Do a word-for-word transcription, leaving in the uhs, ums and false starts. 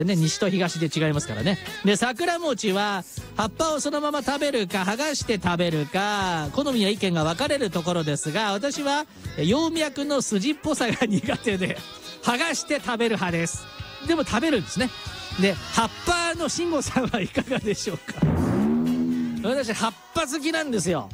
ね、西と東で違いますからね。で、桜餅は葉っぱをそのまま食べるか剥がして食べるか好みや意見が分かれるところですが、私は葉脈の筋っぽさが苦手で剥がして食べる派です。でも食べるんですね。で、葉っぱの慎吾さんはいかがでしょうか。私葉っぱ好きなんですよ。